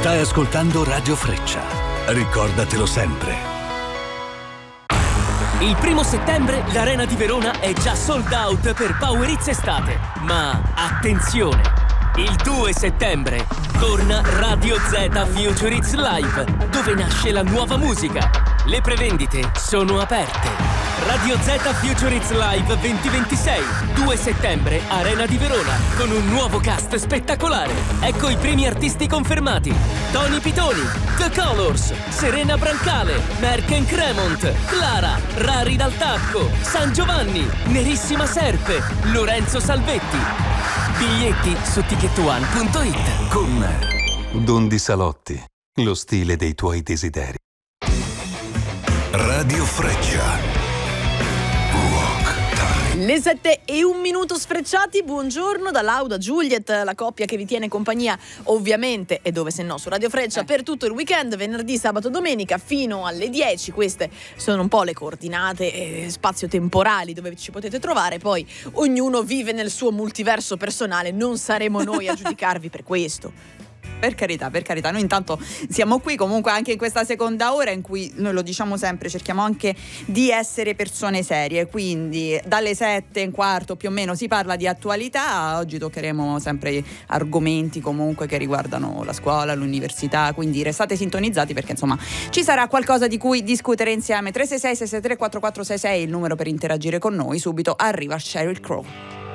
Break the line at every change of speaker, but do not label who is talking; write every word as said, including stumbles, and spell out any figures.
Stai ascoltando Radio Freccia. Ricordatelo sempre.
Il primo settembre l'Arena di Verona è già sold out per Power Hits Estate. Ma attenzione! Il due settembre torna Radio Z Future Hits Live, dove nasce la nuova musica. Le prevendite sono aperte. Radio Z Future Hits Live duemilaventisei, due settembre, Arena di Verona, con un nuovo cast spettacolare. Ecco i primi artisti confermati: Tony Pitoni, The Colors, Serena Brancale, Merck and Cremont, Clara, Rari dal Tacco, San Giovanni, Nerissima Serpe, Lorenzo Salvetti. Biglietti su ticket one punto it.
Con Don Di Salotti, lo stile dei tuoi desideri. Radio Freccia.
Le sette e un minuto sfrecciati, buongiorno da Lauda Juliet, la coppia che vi tiene compagnia ovviamente, e dove se no su Radio Freccia, eh. per tutto il weekend, venerdì, sabato, domenica fino alle dieci. Queste sono un po' le coordinate eh, spazio-temporali dove ci potete trovare, poi ognuno vive nel suo multiverso personale, non saremo noi a giudicarvi per questo.
Per carità, per carità, noi intanto siamo qui comunque anche in questa seconda ora in cui noi lo diciamo sempre, cerchiamo anche di essere persone serie, quindi dalle sette e un quarto più o meno si parla di attualità. Oggi toccheremo sempre argomenti comunque che riguardano la scuola, l'università, quindi restate sintonizzati perché insomma ci sarà qualcosa di cui discutere insieme. Tre sei sei sei sei tre quattro quattro sei sei il numero per interagire con noi. Subito arriva Sheryl Crow.